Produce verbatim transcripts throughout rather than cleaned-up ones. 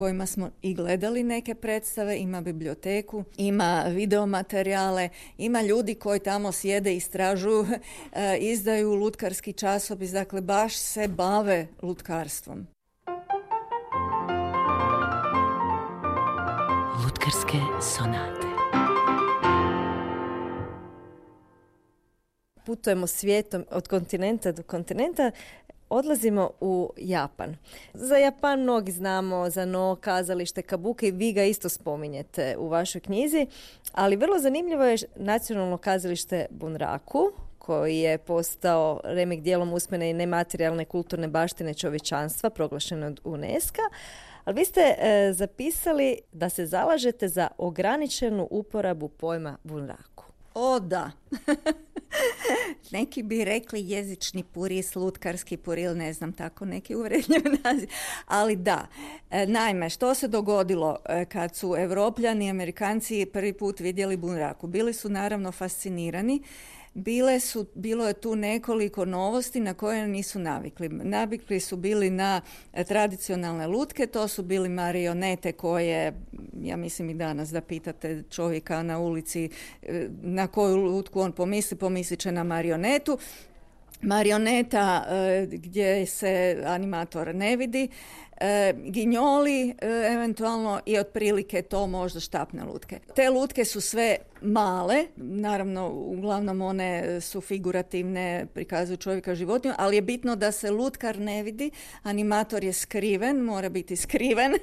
kojima smo i gledali neke predstave, ima biblioteku, ima videomaterijale, ima ljudi koji tamo sjede, istražuju, izdaju lutkarski časopis, dakle baš se bave lutkarstvom. Lutkarske sonate. Putujemo svijetom od kontinenta do kontinenta, odlazimo u Japan. Za Japan mnogi znamo, za no kazalište Kabuki, vi ga isto spominjete u vašoj knjizi, ali vrlo zanimljivo je nacionalno kazalište Bunraku, koji je postao remek dijelom usmene i nematerijalne kulturne baštine čovječanstva, proglašeno od UNESCO. Ali vi ste e, zapisali da se zalažete za ograničenu uporabu pojma Bunraku. O, da. Neki bi rekli jezični puris, lutkarski puril, ne znam, tako neki uvredljiv naziv. Ali da, e, naime, što se dogodilo e, kad su Evropljani i Amerikanci prvi put vidjeli Bunraku? Bili su naravno fascinirani. Bile su, bilo je tu nekoliko novosti na koje nisu navikli. Navikli su bili na tradicionalne lutke, to su bili marionete koje, ja mislim i danas da pitate čovjeka na ulici na koju lutku on pomisli, pomislit će na marionetu. Marioneta e, gdje se animator ne vidi, e, ginjoli e, eventualno i otprilike to možda štapne lutke. Te lutke su sve male, naravno uglavnom one su figurativne, prikazuju čovjeka životinju, ali je bitno da se lutkar ne vidi, animator je skriven, mora biti skriven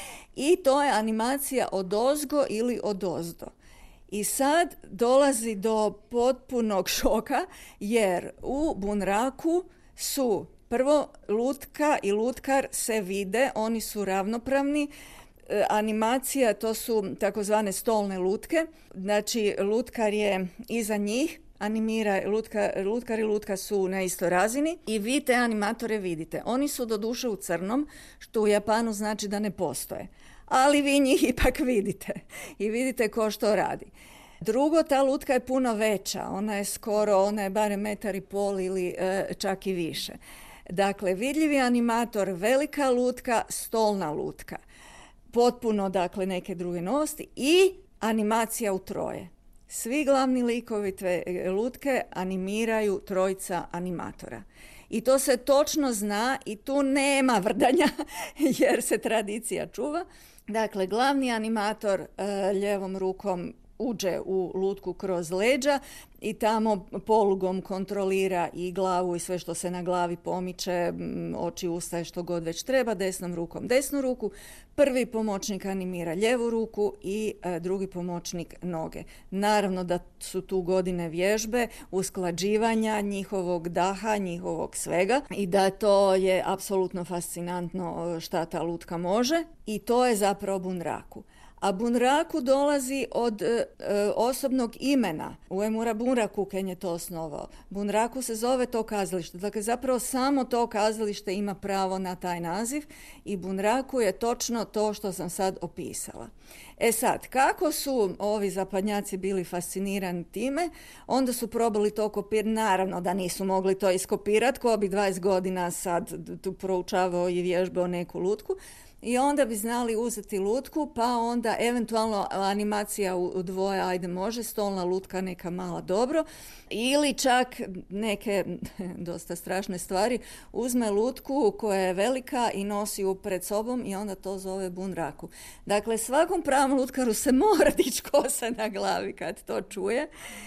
i to je animacija odozgo ili odozdo. I sad dolazi do potpunog šoka jer u Bunraku su prvo lutka i lutkar se vide, oni su ravnopravni. E, animacija, to su takozvane stolne lutke, znači lutkar je iza njih, animira, lutka, lutkar i lutka su na istoj razini i vi te animatore vidite. Oni su doduše u crnom, što u Japanu znači da ne postoje. Ali vi njih ipak vidite i vidite ko što radi. Drugo, ta lutka je puno veća, ona je skoro, ona je barem metar i pol ili e, čak i više. Dakle, vidljivi animator, velika lutka, stolna lutka. Potpuno, dakle, neke druge novosti i animacija u troje. Svi glavni likovi te lutke animiraju trojica animatora. I to se točno zna i tu nema vrdanja jer se tradicija čuva. Dakle, glavni animator e, ljevom rukom uđe u lutku kroz leđa i tamo polugom kontrolira i glavu i sve što se na glavi pomiče, oči, usta i što god već treba, desnom rukom desnu ruku. Prvi pomoćnik animira lijevu ruku i e, drugi pomoćnik noge. Naravno da su tu godine vježbe, usklađivanja njihovog daha, njihovog svega i da to je apsolutno fascinantno šta ta lutka može i to je zapravo Bunraku. A Bunraku dolazi od e, osobnog imena. Uemura Bunrakuken je to osnovao. Bunraku se zove to kazalište. Dakle, zapravo samo to kazalište ima pravo na taj naziv i Bunraku je točno to što sam sad opisala. E sad, kako su ovi zapadnjaci bili fascinirani time, onda su probali to kopirati. Naravno da nisu mogli to iskopirati, ko bi dvadeset godina sad tu proučavao i vježbao neku lutku. I onda bi znali uzeti lutku, pa onda eventualno animacija u dvoje, ajde može, stolna lutka neka mala dobro, ili čak neke dosta strašne stvari, uzme lutku koja je velika i nosi ju pred sobom i onda to zove Bunraku. Dakle, svakom pravom lutkaru se mora dići kosa na glavi kad to čuje.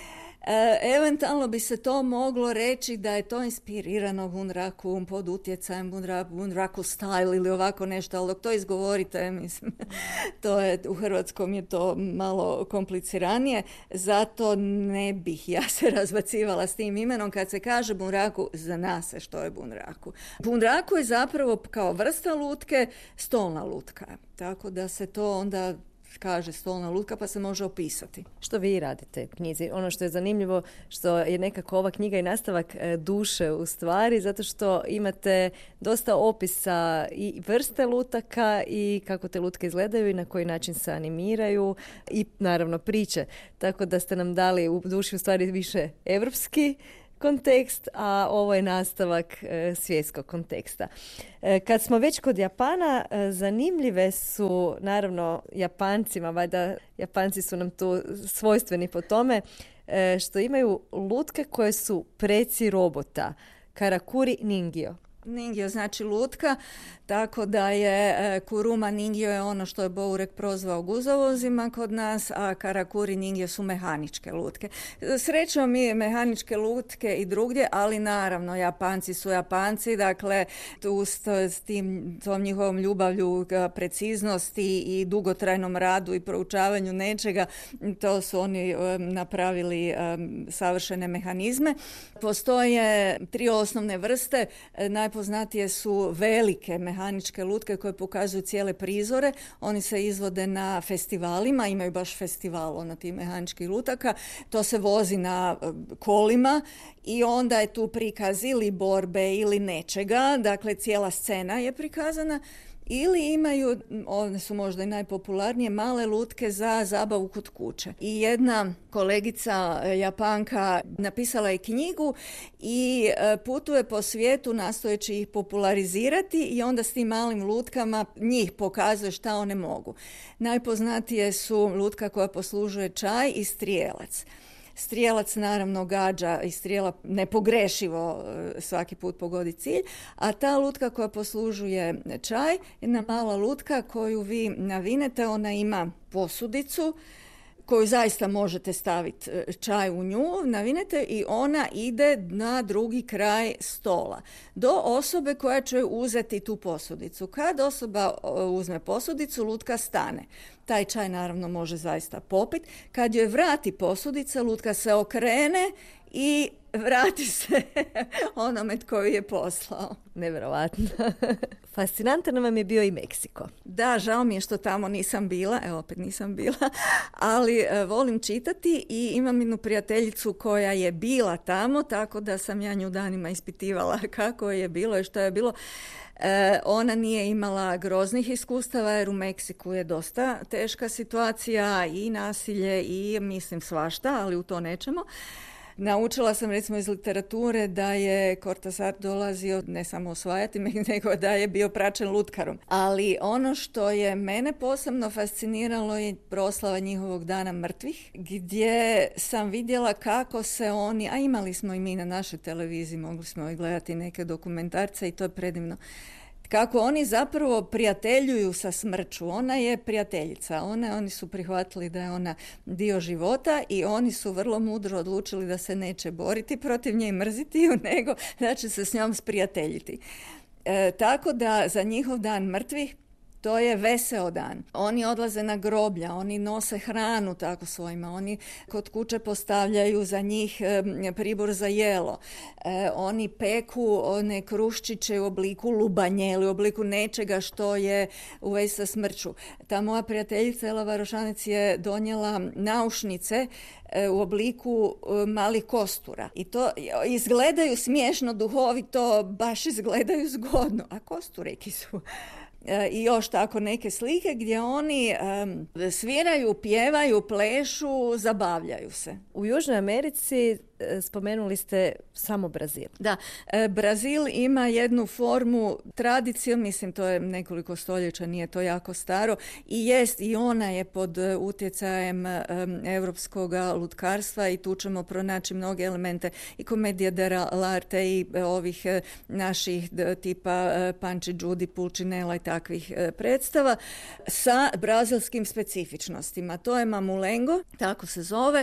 E, eventualno bi se to moglo reći da je to inspirirano Bunraku, pod utjecajem Bunraku, Bunraku style ili ovako nešto, ali dok to izgovorite, mislim, to je, u hrvatskom je to malo kompliciranije, zato ne bih ja se razbacivala s tim imenom. Kad se kaže Bunraku, zna se što je Bunraku. Bunraku je zapravo kao vrsta lutke stolna lutka, tako da se to onda kaže stolna lutka pa se može opisati. Što vi radite u knjizi? Ono što je zanimljivo, što je nekako ova knjiga i nastavak duše u stvari, zato što imate dosta opisa i vrste lutaka i kako te lutke izgledaju i na koji način se animiraju i naravno priče. Tako da ste nam dali u duši u stvari više evropski kontekst, a ovo je nastavak e, svjetskog konteksta. E, kad smo već kod Japana, e, zanimljive su, naravno, Japancima, valjda Japanci su nam tu svojstveni po tome, e, što imaju lutke koje su preci robota, karakuri ningyo. Ningyo znači lutka, tako da je e, kuruma ningyo je ono što je Bourek prozvao guzovozima kod nas, a karakuri ningyo su mehaničke lutke. Srećom mi mehaničke lutke i drugdje, ali naravno Japanci su Japanci, dakle tu s, s tim, tom njihovom ljubavlju k preciznosti i dugotrajnom radu i proučavanju nečega, to su oni e, napravili e, savršene mehanizme. Postoje tri osnovne vrste, e, najpoznatije su velike mehaničke lutke koje pokazuju cijele prizore. Oni se izvode na festivalima, imaju baš festival ono tih mehaničkih lutaka. To se vozi na kolima i onda je tu prikaz ili borbe ili nečega. Dakle, cijela scena je prikazana. Ili imaju, one su možda i najpopularnije, male lutke za zabavu kod kuće. I jedna kolegica Japanka napisala je knjigu i putuje po svijetu nastojeći ih popularizirati i onda s tim malim lutkama njih pokazuje šta one mogu. Najpoznatije su lutka koja poslužuje čaj i strijelac. Strijelac naravno gađa i strijela nepogrešivo svaki put pogodi cilj, a ta lutka koja poslužuje čaj, jedna mala lutka koju vi navinete, ona ima posudicu koju zaista možete staviti čaj u nju, navinete i ona ide na drugi kraj stola do osobe koja će uzeti tu posudicu. Kad osoba uzme posudicu, lutka stane. Taj čaj naravno može zaista popiti. Kad joj vrati posudica, lutka se okrene i vrati se onome tko je poslao. Nevjerovatno. Fascinantan vam je bio i Meksiko. Da, žao mi je što tamo nisam bila, evo opet nisam bila, ali e, volim čitati i imam jednu prijateljicu koja je bila tamo, tako da sam ja nju danima ispitivala kako je bilo i što je bilo. E, ona nije imala groznih iskustava jer u Meksiku je dosta teška situacija i nasilje i mislim svašta, ali u to nećemo. Naučila sam recimo iz literature da je Cortázar dolazio ne samo osvajati, nego da je bio praćen lutkarom. Ali ono što je mene posebno fasciniralo je proslava njihovog dana mrtvih, gdje sam vidjela kako se oni, a imali smo i mi na našoj televiziji, mogli smo i gledati neke dokumentarce i to je predivno. Kako oni zapravo prijateljuju sa smrću. Ona je prijateljica. Ona, oni su prihvatili da je ona dio života i oni su vrlo mudro odlučili da se neće boriti protiv nje i mrziti ju, nego da će se s njom sprijateljiti. E, tako da za njihov dan mrtvih to je veseo dan. Oni odlaze na groblja, oni nose hranu tako svojima, oni kod kuće postavljaju za njih e, pribor za jelo. E, oni peku one kruščiće u obliku lubanje ili u obliku nečega što je u vezi sa smrću. Ta moja prijateljica Ela Varošanec je donijela naušnice e, u obliku e, malih kostura. I to izgledaju smiješno, duhovito, baš izgledaju zgodno, a kostureki su. I još tako neke slike gdje oni um, sviraju, pjevaju, plešu, zabavljaju se. U Južnoj Americi spomenuli ste samo Brazil. Da, Brazil ima jednu formu tradiciju, mislim to je nekoliko stoljeća, nije to jako staro, i jest i ona je pod utjecajem um, evropskog lutkarstva i tu ćemo pronaći mnoge elemente i komedija dell'arte i ovih naših tipa Panči Đudi, Pulcinella i takvih predstava sa brazilskim specifičnostima. To je mamulengo, tako se zove.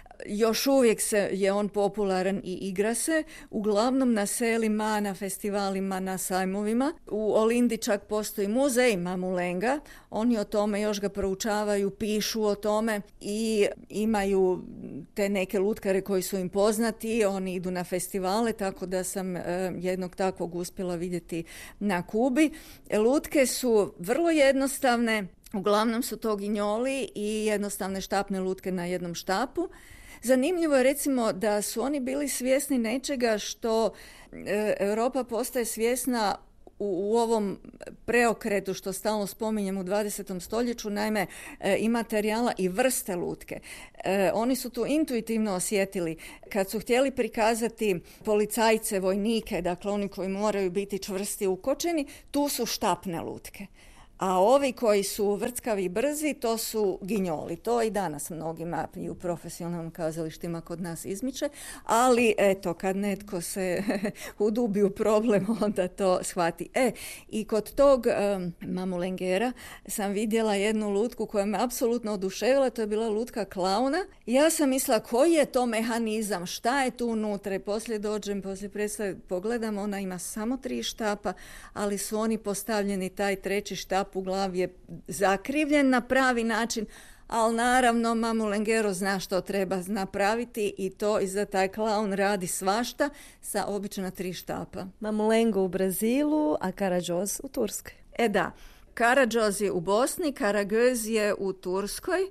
Još uvijek se, je on popularan i igra se, uglavnom na selima, na festivalima, na sajmovima. U Olindi čak postoji muzej mamulenga, oni o tome još ga proučavaju, pišu o tome i imaju te neke lutkare koji su im poznati, oni idu na festivale, tako da sam e, jednog takvog uspjela vidjeti na Kubi. Lutke su vrlo jednostavne, uglavnom su to ginjoli i jednostavne štapne lutke na jednom štapu. Zanimljivo je recimo da su oni bili svjesni nečega što e, Europa postaje svjesna u, u ovom preokretu što stalno spominjem u dvadesetom stoljeću, naime e, i materijala i vrste lutke. E, oni su tu intuitivno osjetili kad su htjeli prikazati policajce, vojnike, dakle oni koji moraju biti čvrsti ukočeni, tu su štapne lutke. A ovi koji su vrckavi i brzi, to su ginjoli. To i danas mnogima i u profesionalnim kazalištima kod nas izmiče, ali eto, kad netko se udubi u problem, onda to shvati. E, i kod tog um, Mamulengera sam vidjela jednu lutku koja me apsolutno oduševila, to je bila lutka klauna. Ja sam mislila koji je to mehanizam, šta je tu unutra, i poslije dođem, poslije predstave pogledam, ona ima samo tri štapa, ali su oni postavljeni, taj treći štap u glavi je zakrivljen na pravi način, ali naravno Mamulengero zna što treba napraviti i to i za taj klaun radi svašta sa obično tri štapa. Mamulengo u Brazilu, a Karađoz u Turskoj. E da, Karađoz je u Bosni, Karagöz je u Turskoj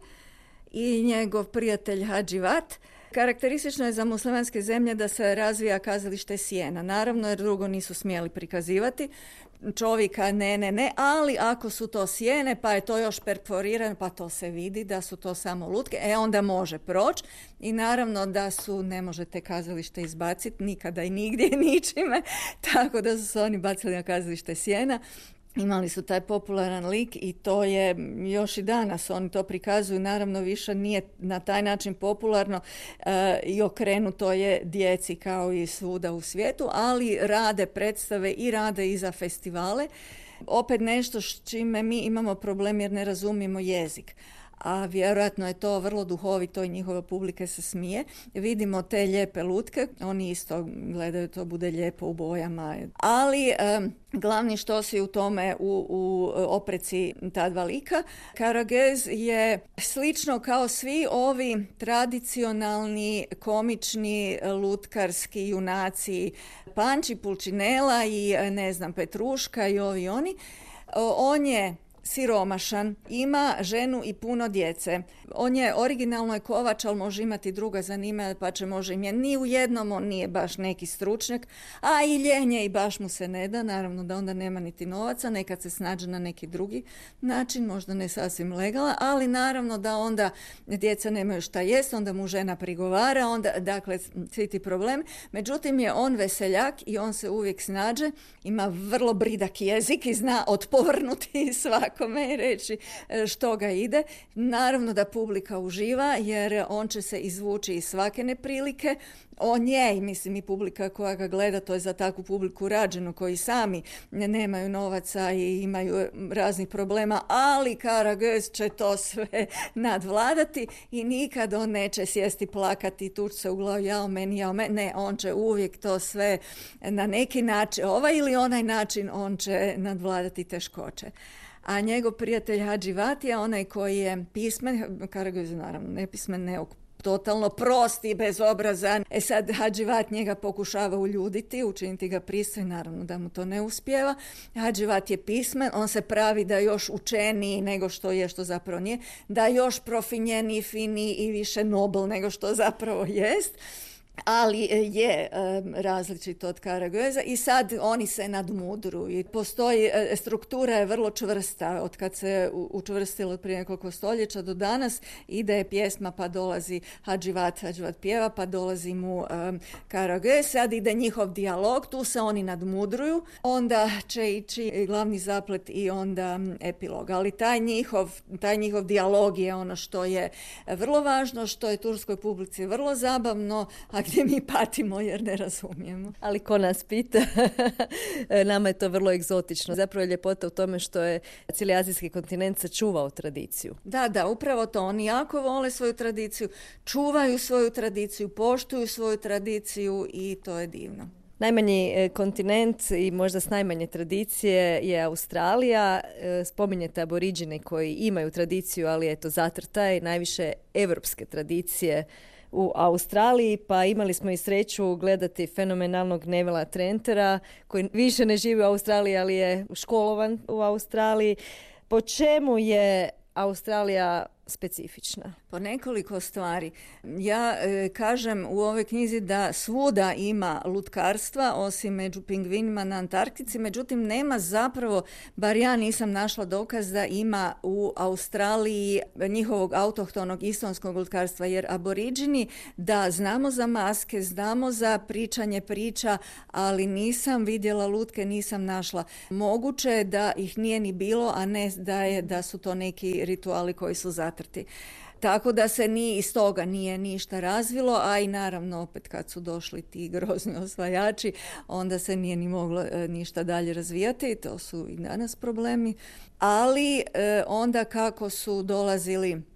i njegov prijatelj Hadživat. Karakteristično je za muslimanske zemlje da se razvija kazalište sjena. Naravno, jer drugo nisu smjeli prikazivati. Čovjeka ne, ne, ne, ali ako su to sjene, pa je to još perforirano, pa to se vidi da su to samo lutke, e onda može proći. I naravno da su, ne možete kazalište izbaciti nikada i nigdje ničime, tako da su se oni bacili na kazalište sjena. Imali su taj popularan lik i to je još i danas, oni to prikazuju, naravno više nije na taj način popularno e, i okrenuto je djeci kao i svuda u svijetu, ali rade predstave i rade i za festivale. Opet nešto s čime mi imamo problem jer ne razumijemo jezik. A vjerojatno je to vrlo duhovito i njihova publika se smije. Vidimo te lijepe lutke, oni isto gledaju to bude lijepo u bojama. Ali um, glavni štos je u tome u, u opreci ta dva lika. Karagöz je slično kao svi ovi tradicionalni, komični, lutkarski junaci, Panči, Pulcinella i ne znam, Petruška i ovi oni. On je siromašan, ima ženu i puno djece. On je originalno je kovač, ali može imati druga zanimanja, pa će može imati. Ni u jednom on nije baš neki stručnjak, a i ljenje i baš mu se ne da. Naravno da onda nema niti novaca, nekad se snađe na neki drugi način, možda ne sasvim legala, ali naravno da onda djeca nemaju šta jest, onda mu žena prigovara, onda, dakle, svi ti problemi. Međutim je on veseljak i on se uvijek snađe, ima vrlo bridak jezik i zna otpovrnuti svakome i reći što ga ide. Naravno da publika uživa jer on će se izvući iz svake neprilike. On je, i mislim i publika koja ga gleda, to je za takvu publiku rađeno, koji sami nemaju novaca i imaju raznih problema, ali Karagöz će to sve nadvladati i nikad on neće sjesti plakati i tući se u glavu, jao meni, jao meni. Ne, on će uvijek to sve na neki način, ovaj ili onaj način, on će nadvladati teškoće. A njegov prijatelj Hadživat je onaj koji je pismen, Karagöz je naravno nepismen, ne totalno prost i bezobrazan. E sad Hadživat njega pokušava uljuditi, učiniti ga pristojnim, naravno da mu to ne uspijeva. Hadživat je pismen, on se pravi da je još učeniji nego što je, što zapravo nije, da je još profinjeniji, finiji i više nobel nego što zapravo jest. Ali je um, različito od Karagöza i sad oni se nadmudruju i postoji, struktura je vrlo čvrsta od kad se učvrstilo od prije nekoliko stoljeća do danas, ide pjesma pa dolazi Hadživat, Hadživat pjeva pa dolazi mu um, Karagöz, sad ide njihov dijalog, tu se oni nadmudruju, onda će ići glavni zaplet i onda um, epilog, ali taj njihov, taj njihov dijalog je ono što je vrlo važno, što je turskoj publici vrlo zabavno, a gdje mi patimo jer ne razumijemo. Ali ko nas pita, nama je to vrlo egzotično. Zapravo je ljepota u tome što je cijeli azijski kontinent sačuvao tradiciju. Da, da, upravo to. Oni jako vole svoju tradiciju, čuvaju svoju tradiciju, poštuju svoju tradiciju i to je divno. Najmanji kontinent i možda s najmanje tradicije je Australija. Spominjete aboriđine koji imaju tradiciju, ali eto zatrtaj, najviše evropske tradicije u Australiji, pa imali smo i sreću gledati fenomenalnog Nevilla Trentera, koji više ne živi u Australiji, ali je školovan u Australiji. Po čemu je Australija specifična? Po nekoliko stvari. Ja e, kažem u ovoj knjizi da svuda ima lutkarstva, osim među pingvinima na Antarktici, međutim nema zapravo, bar ja nisam našla dokaz da ima u Australiji njihovog autohtonog istonskog lutkarstva, jer aboriđini, da, znamo za maske, znamo za pričanje priča, ali nisam vidjela lutke, nisam našla. Moguće je da ih nije ni bilo, a ne da, je, da su to neki rituali koji su zatrti. Tako da se ni iz toga nije ništa razvilo, a i naravno opet kad su došli ti grozni osvajači, onda se nije ni moglo e, ništa dalje razvijati, to su i danas problemi. Ali e, onda kako su dolazili e,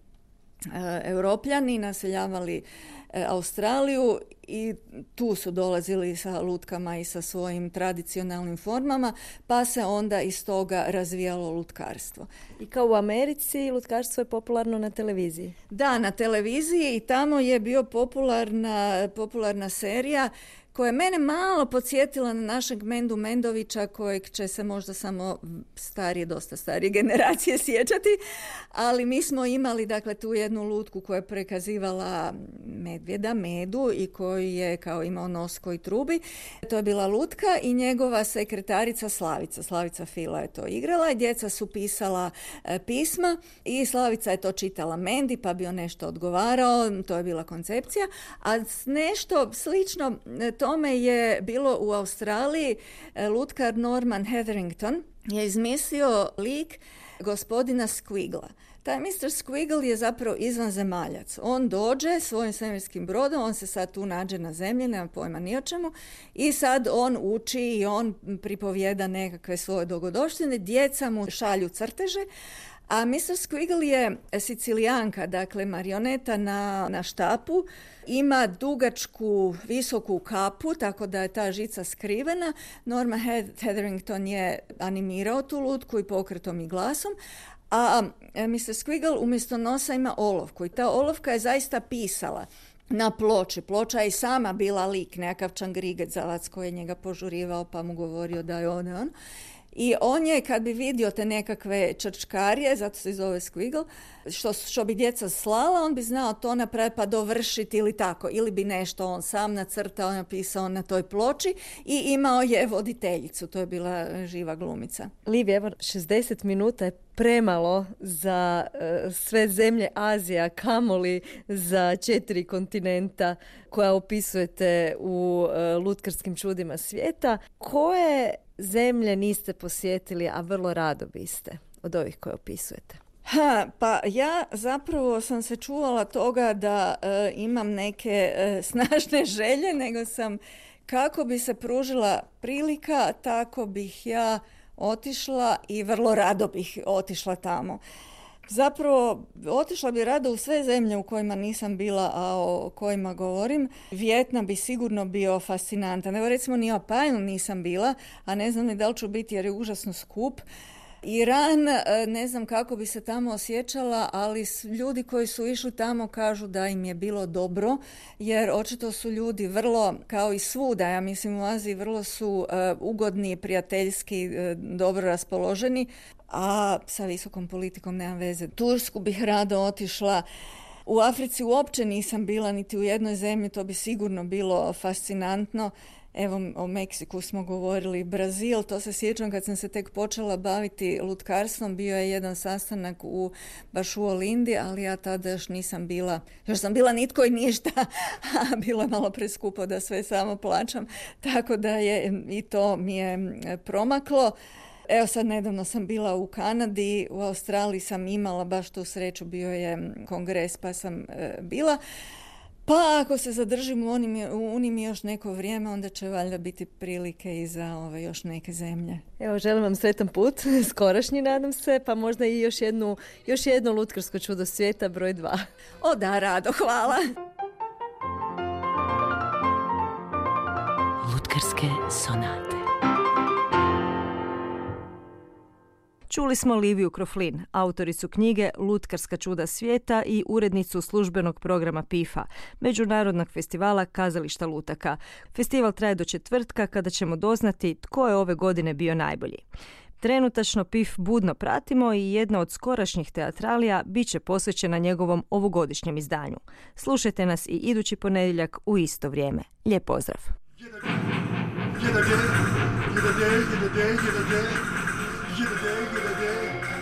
Europljani, naseljavali e, Australiju i tu su dolazili sa lutkama i sa svojim tradicionalnim formama, pa se onda iz toga razvijalo lutkarstvo. I kao u Americi, lutkarstvo je popularno na televiziji? Da, na televiziji i tamo je bio popularna, popularna serija koja je mene malo podsjetila na našeg Mendu Mendovića, kojeg će se možda samo starije, dosta starije generacije sjećati, ali mi smo imali dakle tu jednu lutku koja je prekazivala medvjeda, Medu, i koji je kao imao nos koji trubi. To je bila lutka i njegova sekretarica Slavica. Slavica Fila je to igrala i djeca su pisala e, pisma i Slavica je to čitala Mendi, pa bi on nešto odgovarao, to je bila koncepcija. A nešto slično to tome je bilo u Australiji. Lutkar Norman Hetherington je izmislio lik gospodina Squigla. Taj mister Squiggle je zapravo izvanzemaljac. On dođe svojim svemirskim brodom, on se sad tu nađe na zemlji, nema pojma ni o čemu, i sad on uči i on pripovijeda nekakve svoje dogodovštine, djeca mu šalju crteže, a mister Squiggle je Sicilijanka, dakle marioneta na, na štapu, ima dugačku, visoku kapu, tako da je ta žica skrivena. Norman Hetherington je animirao tu lutku i pokretom i glasom, a mister Squiggle umjesto nosa ima olovku i ta olovka je zaista pisala na ploči. Ploča je i sama bila lik, nekakav čangrigecavac koji je njega požurivao pa mu govorio da je on, on. I on je, kad bi vidio te nekakve črčkarije, zato se zove Squiggle, što, što bi djeca slala, on bi znao to napraviti pa dovršiti ili tako. Ili bi nešto on sam nacrtao, napisao na toj ploči i imao je voditeljicu. To je bila živa glumica. Livi, evo, šezdeset minuta je premalo za uh, sve zemlje Azija, kamoli za četiri kontinenta koja opisujete u uh, lutkarskim čudima svijeta. Koje zemlje niste posjetili, a vrlo rado biste od ovih koje opisujete? Ha, pa ja zapravo sam se čuvala toga da e, imam neke e, snažne želje, nego sam kako bi se pružila prilika, tako bih ja otišla i vrlo rado bih otišla tamo. Zapravo, otišla bi rado u sve zemlje u kojima nisam bila, a o kojima govorim. Vijetnam bi sigurno bio fascinantan. Evo recimo ni u Apaju nisam bila, a ne znam ni da li ću biti jer je užasno skup. Iran, ne znam kako bi se tamo osjećala, ali ljudi koji su išli tamo kažu da im je bilo dobro, jer očito su ljudi vrlo, kao i svuda, ja mislim u Aziji, vrlo su uh, ugodni, prijateljski, uh, dobro raspoloženi, a sa visokom politikom nema veze. Tursku bih rado otišla. U Africi uopće nisam bila niti u jednoj zemlji, to bi sigurno bilo fascinantno. Evo, o Meksiku smo govorili, Brazil, to se sjećam kad sam se tek počela baviti lutkarstvom, bio je jedan sastanak u, baš u Olindi, ali ja tada još nisam bila, još sam bila nitko i ništa, a bilo je malo preskupo da sve samo plaćam, tako da je i to mi je promaklo. Evo sad nedavno sam bila u Kanadi, u Australiji sam imala baš tu sreću, bio je kongres pa sam e, bila. Pa ako se zadržim u Uniji još neko vrijeme, onda će valjda biti prilike i za ove još neke zemlje. Evo, želim vam sretan put, skorašnji nadam se, pa možda i još jednu, još jedno lutkarsko čudo svijeta, broj dva. O da, rado, hvala. Lutkarske sonate. Čuli smo Liviju Kroflin, autoricu knjige Lutkarska čuda svijeta i urednicu službenog programa pifa, Međunarodnog festivala kazališta lutaka. Festival traje do četvrtka kada ćemo doznati tko je ove godine bio najbolji. Trenutačno P I F budno pratimo i jedna od skorašnjih teatralija bit će posvećena njegovom ovogodišnjem izdanju. Slušajte nas i idući ponedjeljak u isto vrijeme. Lijep pozdrav! Get a day, get a day, get a day, get a day, get a day, get a day.